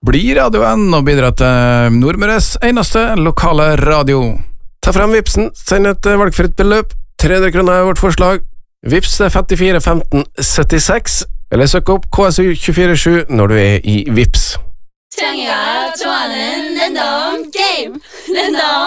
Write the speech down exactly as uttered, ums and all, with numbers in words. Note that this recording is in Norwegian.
Bli radioen og bidra til Nordmøres eneste lokale radio. Ta frem Vipsen, send et valgfritt beløp. tre hundre kroner er vårt forslag. Vips er femtifire femten syttiseks, eller søk opp K S U to fire sju når du er i Vips. 창이가 좋아하는 랜덤 게임 랜덤